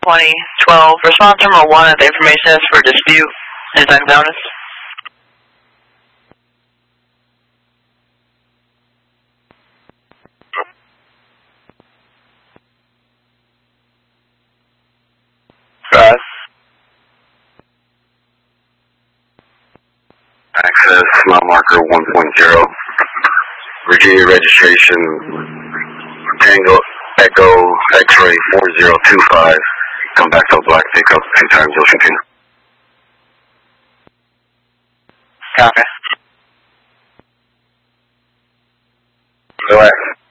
2012. Response number 1 at the information desk for dispute and time notice. Access mile marker 1.0. Virginia registration Tango Echo X-ray 4025. Come back to a black pickup 2 times Ocean King. Copy. Go ahead.